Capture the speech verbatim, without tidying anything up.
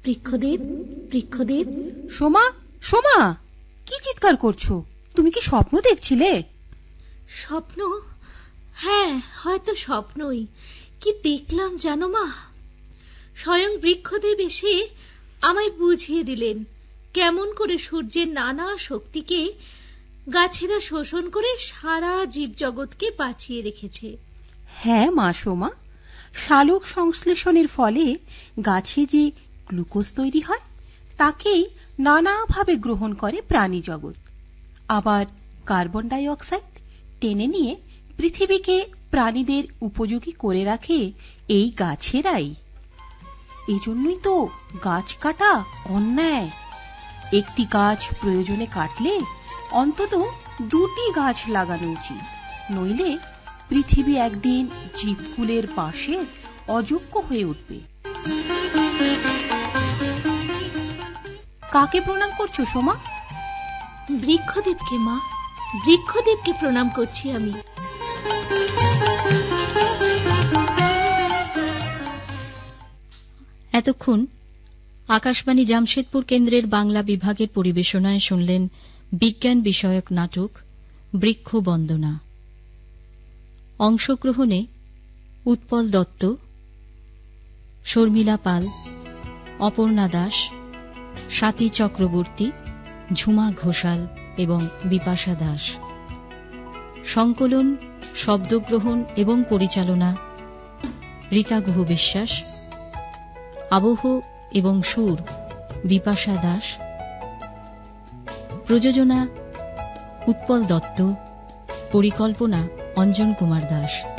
বৃক্ষদেব, বৃক্ষদেব। সোমা, সোমা, কি চিৎকার করছো? তুমি কি স্বপ্ন দেখছিলে? স্বপ্ন? হ্যাঁ, হয়তো স্বপ্নই। কি দেখলাম জানো মা? স্বয়ং বৃক্ষদেব এসে আমায় বুঝিয়ে দিলেন কেমন করে সূর্যের নানা শক্তিকে গাছেরা শোষণ করে সারা জীবজগৎকে বাঁচিয়ে রেখেছে। হ্যাঁ মা সোমা, সালোক সংশ্লেষণের ফলে গাছে যে গ্লুকোজ তৈরি হয় তাকেই নানাভাবে গ্রহণ করে প্রাণী জগৎ। আবার কার্বন ডাই অক্সাইড টেনে নিয়ে পৃথিবীকে প্রাণীদের উপযোগী করে রাখে এই গাছেরাই। এই জন্যই তো গাছ কাটা অন্যায়। একটি গাছ প্রয়োজনে কাটলে অন্তত দুটি গাছ লাগানো উচিত, নইলে পৃথিবী একদিন জীবকুলের পাশে অযোগ্য হয়ে উঠবে। কাকে প্রণাম করছো সোমা? বৃক্ষদেবকে মা, বৃক্ষদেবকে প্রণাম করছি আমি। এতক্ষণ আকাশবাণী জামশেদপুর কেন্দ্রের বাংলা বিভাগের পরিবেশনায় শুনলেন বিজ্ঞান বিষয়ক নাটক বৃক্ষ বন্দনা। অংশগ্রহণে উৎপল দত্ত, শর্মিলা পাল, অপর্ণা দাস, স্বাতী চক্রবর্তী, ঝুমা ঘোষাল এবং বিপাশা দাস। সংকলন, শব্দগ্রহণ এবং পরিচালনা রীতা গুহ বিশ্বাস। আবহ এবং সুর বিপাশা দাস। প্রযোজনা উৎপল দত্ত। পরিকল্পনা অঞ্জন কুমার দাস।